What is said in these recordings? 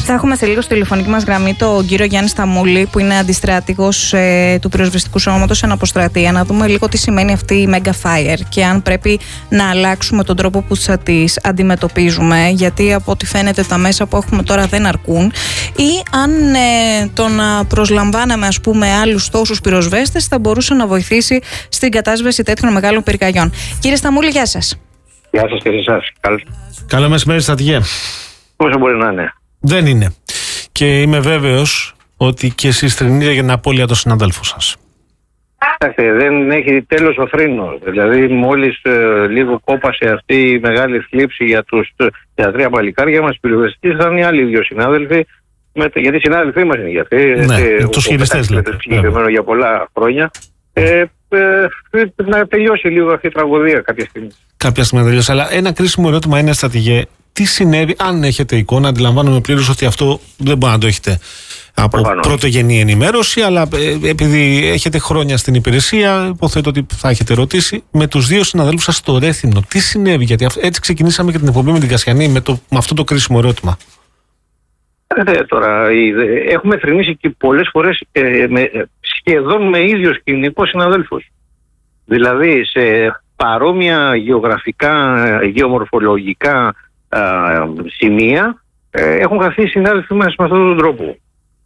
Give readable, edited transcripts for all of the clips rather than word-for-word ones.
Θα έχουμε σε λίγο στη τηλεφωνική μας γραμμή τον κύριο Γιάννη Σταμούλη, που είναι αντιστράτηγος του Πυροσβεστικού Σώματος εν αποστρατεία, να δούμε λίγο τι σημαίνει αυτή η Mega Fire και αν πρέπει να αλλάξουμε τον τρόπο που θα τις αντιμετωπίζουμε, γιατί από ό,τι φαίνεται τα μέσα που έχουμε τώρα δεν αρκούν, ή αν το να προσλαμβάναμε, ας πούμε, άλλους τόσους πυροσβέστες θα μπορούσε να βοηθήσει στην κατάσβεση τέτοιων μεγάλων πυρκαγιών. Κύριε Σταμούλη, γεια σας. Γεια σας και σε εσάς. Καλό μεσημέρι, στρατηγέ. Πόσο μπορεί να είναι? Δεν είναι. Και είμαι βέβαιος ότι και εσείς θρηνείτε για την απώλεια των συναδέλφων σας. Δεν έχει τέλος ο θρήνος. Δηλαδή, μόλις λίγο κόπασε αυτή η μεγάλη θλίψη για τα τρία παλικάρια μας, πυροσβεστικοί, ήταν οι άλλοι δύο συνάδελφοι. Γιατί οι συνάδελφοί μας είναι για αυτοί. Ναι, τους χειριστές λέτε. Συγκεκριμένο για πολλά χρόνια. Να τελειώσει λίγο αυτή η τραγωδία κάποια στιγμή. Κάποια στιγμή να τελειώσει. Αλλά ένα κρίσιμο ερώτημα είναι, στρατηγέ, τι συνέβη, αν έχετε εικόνα? Αντιλαμβάνομαι πλήρως ότι αυτό δεν μπορεί να το έχετε από πρωτογενή ενημέρωση, αλλά επειδή έχετε χρόνια στην υπηρεσία, υποθέτω ότι θα έχετε ρωτήσει με τους δύο συναδέλφους σας στο Ρέθυμνο. Τι συνέβη? Γιατί έτσι ξεκινήσαμε και την εκπομπή με την Κασιανή, με αυτό το κρίσιμο ερώτημα. Τώρα, έχουμε θρηνήσει και πολλές φορές σχεδόν με ίδιο σκηνικό συναδέλφους. Δηλαδή, σε παρόμοια γεωγραφικά, γεωμορφολογικά σημεία έχουν χαθεί οι συνάδελφοι μας με αυτόν τον τρόπο.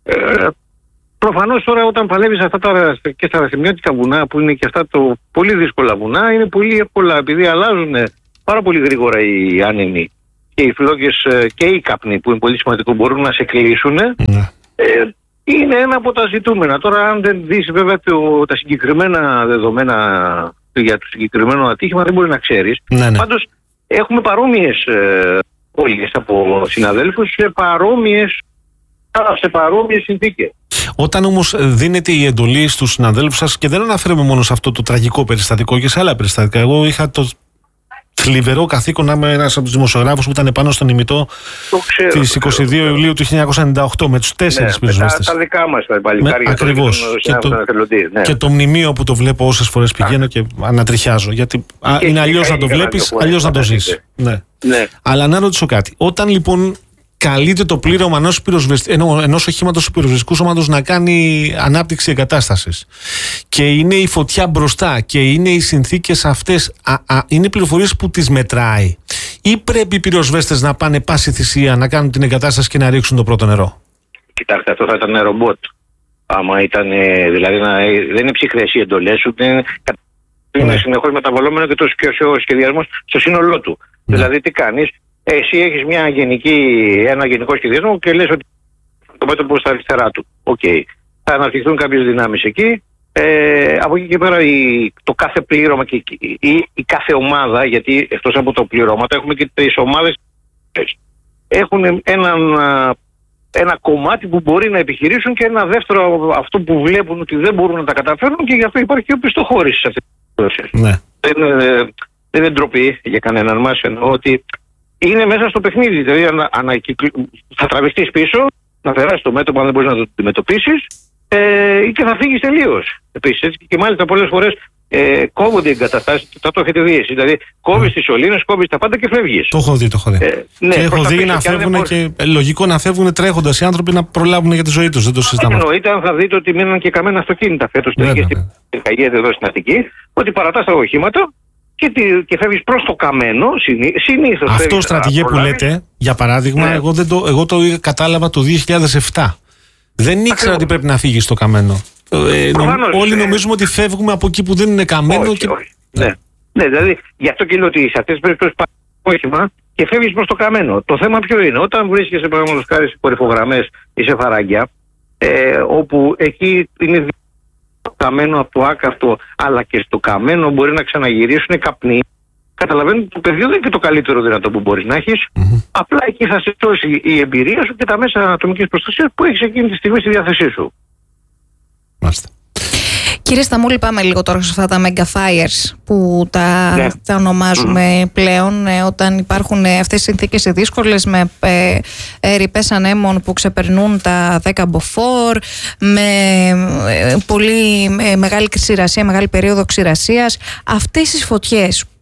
Προφανώς τώρα, όταν παλεύεις αυτά και στα ραθυμιώτικα βουνά, που είναι και αυτά πολύ δύσκολα βουνά, είναι πολύ εύκολα, επειδή αλλάζουν πάρα πολύ γρήγορα οι άνεμοι και οι φλόγες και οι καπνοί, που είναι πολύ σημαντικό, μπορούν να σε κλείσουν. Είναι ένα από τα ζητούμενα. Τώρα, αν δεν δεις βέβαια τα συγκεκριμένα δεδομένα για το συγκεκριμένο ατύχημα, δεν μπορεί να ξέρεις. Πάντως, έχουμε παρόμοιες πόλεις από συναδέλφους σε παρόμοιες συνθήκες. Όταν όμως δίνεται η εντολή στους συναδέλφους σας, και δεν αναφέρομαι μόνο σε αυτό το τραγικό περιστατικό και σε άλλα περιστατικά, εγώ είχα το θλιβερό καθήκον να είμαι ένας από τους δημοσιογράφους που ήταν πάνω στον ημιτό της 22 Ιουλίου του 1998 με τους 4 πυροσβέστες. Τα δικά μας τα παλικάρια. Ακριβώς. Και το μνημείο που το βλέπω όσες φορές πηγαίνω και ανατριχιάζω. Γιατί είναι αλλιώς να το βλέπεις, αλλιώς να το ζεις. Ναι. Αλλά να ρωτήσω κάτι. Όταν λοιπόν καλείται το πλήρωμα ενός οχήματος του πυροσβεστικού σώματος να κάνει ανάπτυξη εγκατάστασης και είναι η φωτιά μπροστά και είναι οι συνθήκες αυτές, είναι πληροφορίες που τις μετράει, ή πρέπει οι πυροσβέστες να πάνε πάση θυσία να κάνουν την εγκατάσταση και να ρίξουν το πρώτο νερό? Κοιτάξτε, αυτό θα ήταν ρομπότ. Άμα ήταν, δηλαδή δεν είναι ψυχρές οι εντολές σου, είναι συνεχώς μεταβαλλόμενο και ο σχεδιασμός στο σύνολό του. Δηλαδή τι κάνεις? Εσύ έχεις ένα γενικό σχεδιασμό και λες ότι το μέτωπο στα αριστερά του. Θα αναπτυχθούν κάποιες δυνάμεις εκεί. Από εκεί και πέρα το κάθε πλήρωμα και η κάθε ομάδα, γιατί εκτός από το πληρώματα έχουμε και τις ομάδες, έχουν ένα κομμάτι που μπορεί να επιχειρήσουν και ένα δεύτερο αυτό που βλέπουν ότι δεν μπορούν να τα καταφέρουν, και γι' αυτό υπάρχει και οπισθοχώρηση σε αυτές τις περιπτώσεις. Δεν είναι ντροπή για κανέναν μας, εννοώ ότι είναι μέσα στο παιχνίδι. Δηλαδή, θα τραβηχτείς πίσω, να περάσεις το μέτωπο αν δεν μπορείς να το αντιμετωπίσεις, και θα φύγεις τελείως. Επίσης, έτσι, και μάλιστα πολλές φορές κόβονται οι εγκαταστάσεις, θα το έχετε δει εσείς. Δηλαδή, κόβεις τις σωλήνες, κόβεις τα πάντα και φεύγεις. Το έχω δει. Και έχω δει να φεύγουν και λογικό να φεύγουν τρέχοντας οι άνθρωποι να προλάβουν για τη ζωή τους. Δεν το συζητάμε. Εννοείται, αν θα δείτε ότι μείναν και καμένα αυτοκίνητα φέτος και στην πυρκαγιά εδώ στην Αττική, ότι παρατάς τα οχήματα και φεύγεις προς το καμένο, συνήθως. Αυτό, στρατηγέ, που λέτε, για παράδειγμα, εγώ το κατάλαβα το 2007. Δεν ήξερα ότι πρέπει να φύγεις στο καμένο. Όλοι νομίζουμε ότι φεύγουμε από εκεί που δεν είναι καμένο. Όχι. Ναι, δηλαδή γι' αυτό και λέω ότι σε αυτές τις περιπτώσεις πάρεις το όχημα και φεύγεις προς το καμένο. Το θέμα ποιο είναι? Όταν βρίσκεσαι, παραδείγματος χάρη, σε κορυφογραμμές ή σε φαράγγια, όπου εκεί είναι καμένο από το άκαυτο, αλλά και στο καμένο μπορεί να ξαναγυρίσουν καπνοί. Καταλαβαίνω ότι το πεδίο δεν είναι και το καλύτερο δυνατό που μπορείς να έχεις. Απλά εκεί θα σε σώσει η εμπειρία σου και τα μέσα ατομικής προστασίας που έχεις εκείνη τη στιγμή στη διάθεσή σου. Μάλιστα. Κύριε Σταμούλη, πάμε λίγο τώρα σε αυτά τα mega fires που τα ονομάζουμε πλέον, όταν υπάρχουν αυτές οι συνθήκες δύσκολες με ρηπές ανέμων που ξεπερνούν τα 10 μποφόρ, με πολύ μεγάλη ξηρασία, μεγάλη περίοδο ξηρασίας. Αυτές τις φωτιές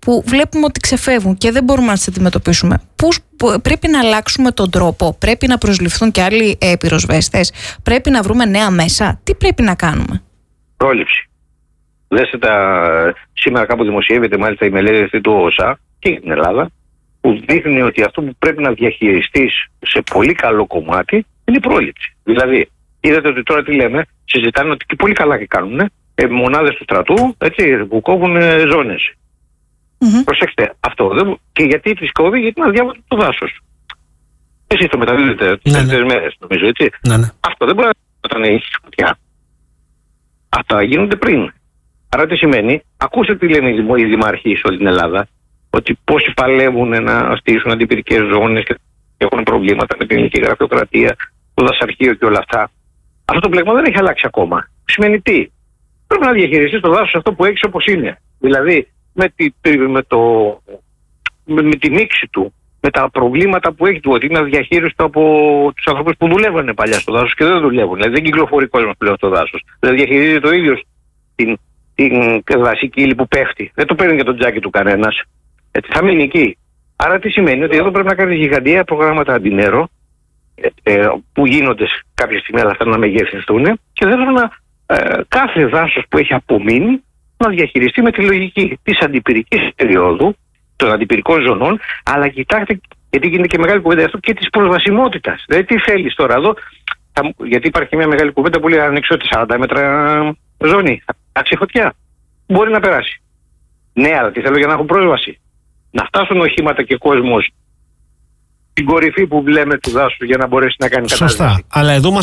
που βλέπουμε ότι ξεφεύγουν και δεν μπορούμε να τις αντιμετωπίσουμε. Πρέπει να αλλάξουμε τον τρόπο, πρέπει να προσληφθούν και άλλοι πυροσβέστες, πρέπει να βρούμε νέα μέσα. Τι πρέπει να κάνουμε? Πρόληψη. Δέστε σήμερα κάπου δημοσιεύεται μάλιστα η μελέτη του ΟΣΑ και για την Ελλάδα, που δείχνει ότι αυτό που πρέπει να διαχειριστείς σε πολύ καλό κομμάτι είναι η πρόληψη. Δηλαδή, είδατε ότι τώρα τι λέμε, συζητάνε ότι και πολύ καλά και κάνουν μονάδες του στρατού, έτσι, που κόβουν ζώνες. Προσέξτε, αυτό και γιατί τις κόβει? Γιατί είναι αδιάβατο το δάσος. Εσείς το μεταδίδετε τις τελευταίες μέρες, νομίζω, έτσι. Αυτό δεν μπορεί να είναι φωτιά. Αυτά γίνονται πριν. Άρα τι σημαίνει? Ακούστε τι λένε οι δημάρχοι σε όλη την Ελλάδα, ότι πόσοι παλεύουν να στήσουν αντιπυρικές ζώνες και έχουν προβλήματα με την ελληνική γραφειοκρατία, το δασαρχείο και όλα αυτά. Αυτό το πλέγμα δεν έχει αλλάξει ακόμα. Σημαίνει τι? Πρέπει να διαχειριστείς το δάσος αυτό που έχεις όπως είναι. Δηλαδή με τη μίξη του, με τα προβλήματα που έχει του, ότι είναι αδιαχείριστο από τους ανθρώπους που δουλεύανε παλιά στο δάσος και δεν δουλεύουν. Δηλαδή δεν κυκλοφορεί κόσμος πλέον στο δάσος. Δεν διαχειρίζεται το ίδιο την δασική ύλη που πέφτει. Δεν το παίρνει για τον τζάκι του κανένας. Έτσι, θα μείνει εκεί. Άρα τι σημαίνει? Ότι εδώ πρέπει να κάνει γιγαντιαία προγράμματα αντινέρο, που γίνονται κάποια στιγμή, αλλά αυτά να μεγεθυνθούν, και δεύτερον κάθε δάσος που έχει απομείνει να διαχειριστεί με τη λογική της αντιπυρικής περίοδου, των αντιπυρικών ζωνών, αλλά κοιτάξτε, γιατί γίνεται και μεγάλη κουβέντα αυτό, και της προσβασιμότητας. Δηλαδή τι θέλεις τώρα εδώ, γιατί υπάρχει μια μεγάλη κουβέντα που λέει αν ανοίξω τη 40 μέτρα ζώνη, θα κάτσει φωτιά. Μπορεί να περάσει. Ναι, αλλά τι θέλω για να έχω πρόσβαση? Να φτάσουν οχήματα και κόσμος στην κορυφή που λέμε του δάσου για να μπορέσει να κάνει κατάσταση. Σωστά. Αλλά εδώ